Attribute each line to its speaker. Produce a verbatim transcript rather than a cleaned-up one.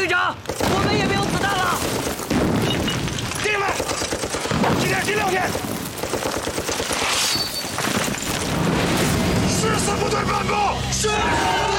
Speaker 1: 旅长，我们也没有子弹了。
Speaker 2: 弟兄们，今天第六天，誓死不退半步。是。